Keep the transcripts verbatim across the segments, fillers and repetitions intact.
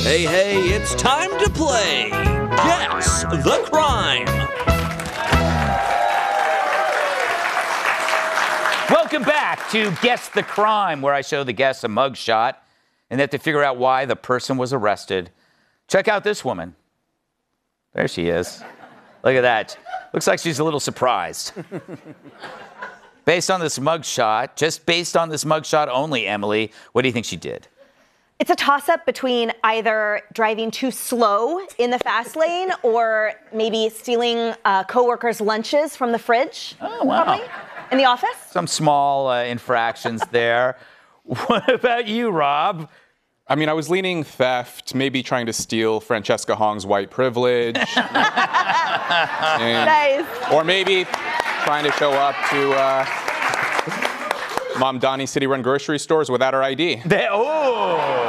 Hey, hey, it's time to play Guess the Crime. Welcome back to Guess the Crime, where I show the guests a mugshot and they have to figure out why the person was arrested. Check out this woman. There she is. Look at that. Looks like she's a little surprised. Based on this mugshot, just based on this mugshot only, Emily, what do you think she did? It's a toss-up between either driving too slow in the fast lane or maybe stealing uh, coworkers' lunches from the fridge. Oh, wow. Probably, in the office. Some small uh, infractions there. What about you, Rob? I mean, I was leaning theft, maybe trying to steal Francesca Hong's white privilege. And, nice. Or maybe trying to show up to uh, Mom Donnie's city-run grocery stores without her I D. They, oh!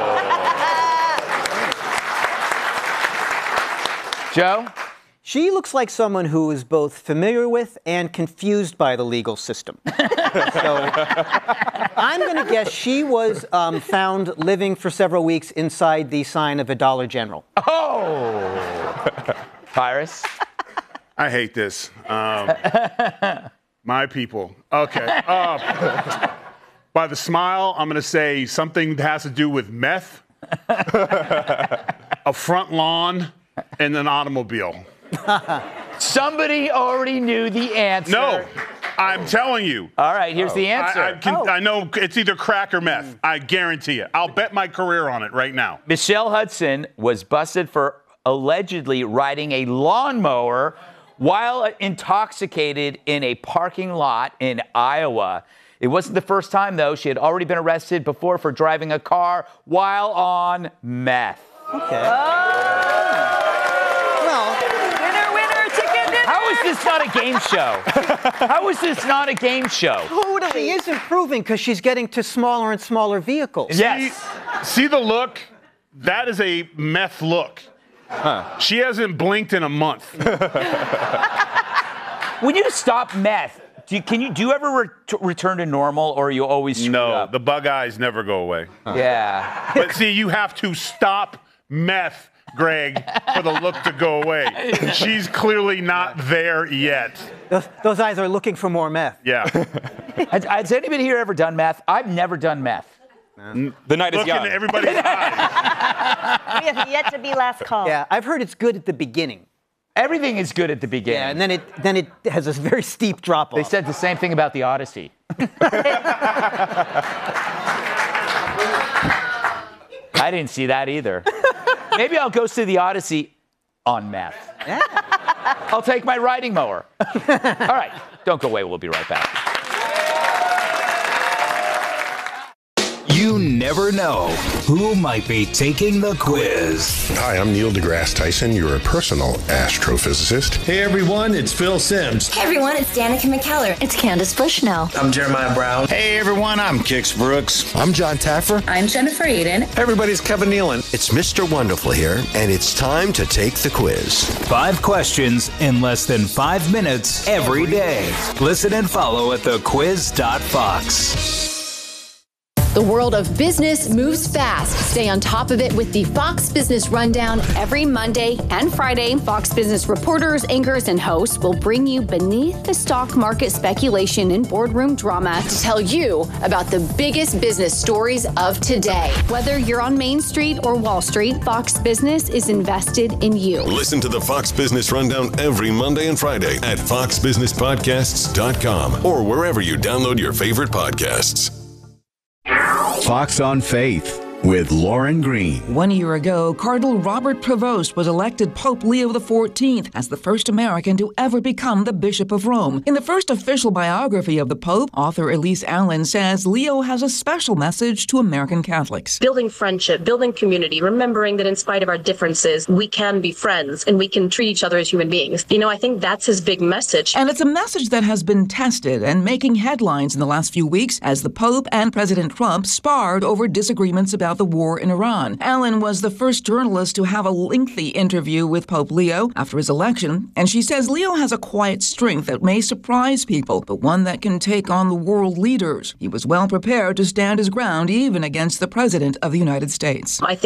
Joe? She looks like someone who is both familiar with and confused by the legal system. So I'm going to guess she was um, found living for several weeks inside the sign of a Dollar General. Oh! Tyrus? I hate this. Um, my people. Okay. Uh, by the smile, I'm going to say something that has to do with meth, a front lawn, and an automobile. Somebody already knew the answer. No, I'm telling you. All right, here's oh. the answer. I, I, can, oh. I know it's either crack or meth. I guarantee it. I'll bet my career on it right now. Michelle Hudson was busted for allegedly riding a lawnmower while intoxicated in a parking lot in Iowa. It wasn't the first time, though. She had already been arrested before for driving a car while on meth. Okay. Oh. How is this not a game show? How is this not a game show? Totally. She is improving because she's getting to smaller and smaller vehicles. Yes. See, see the look? That is a meth look. Huh. She hasn't blinked in a month. When you stop meth, do you, can you do you ever re- return to normal, or are you always screwed No, up? the bug eyes never go away. Huh. Yeah. But see, you have to stop meth, Greg, for the look to go away. She's clearly not there yet. Those, those eyes are looking for more meth. Yeah. has, has anybody here ever done meth? I've never done meth. No. The night is Look young. into everybody's eyes. We have yet to be last call. Yeah, I've heard it's good at the beginning. Everything is good at the beginning. Yeah, and then it then it has a very steep drop off. They said the same thing about the Odyssey. I didn't see that either. Maybe I'll go see the Odyssey on meth. Yeah. I'll take my riding mower. All right, don't go away. We'll be right back. You never know who might be taking the quiz. Hi, I'm Neil deGrasse Tyson, your personal astrophysicist. Hey everyone, it's Phil Simms. Hey everyone, it's Danica McKellar. It's Candace Bushnell. I'm Jeremiah Brown. Hey everyone, I'm Kix Brooks. I'm John Taffer. I'm Jennifer Aiden. Hey everybody, it's Kevin Nealon. It's Mister Wonderful here, and it's time to take the quiz. Five questions in less than five minutes every day. Listen and follow at the quiz dot fox. The world of business moves fast. Stay on top of it with the Fox Business Rundown every Monday and Friday. Fox Business reporters, anchors, and hosts will bring you beneath the stock market speculation and boardroom drama to tell you about the biggest business stories of today. Whether you're on Main Street or Wall Street, Fox Business is invested in you. Listen to the Fox Business Rundown every Monday and Friday at fox business podcasts dot com or wherever you download your favorite podcasts. Fox on Faith with Lauren Green. One year ago, Cardinal Robert Prevost was elected Pope Leo the fourteenth as the first American to ever become the Bishop of Rome. In the first official biography of the Pope, author Elise Allen says Leo has a special message to American Catholics. Building friendship, building community, remembering that in spite of our differences, we can be friends and we can treat each other as human beings. You know, I think that's his big message. And it's a message that has been tested and making headlines in the last few weeks as the Pope and President Trump sparred over disagreements about the war in Iran. Allen was the first journalist to have a lengthy interview with Pope Leo after his election, and she says Leo has a quiet strength that may surprise people, but one that can take on the world leaders. He was well prepared to stand his ground even against the President of the United States. I think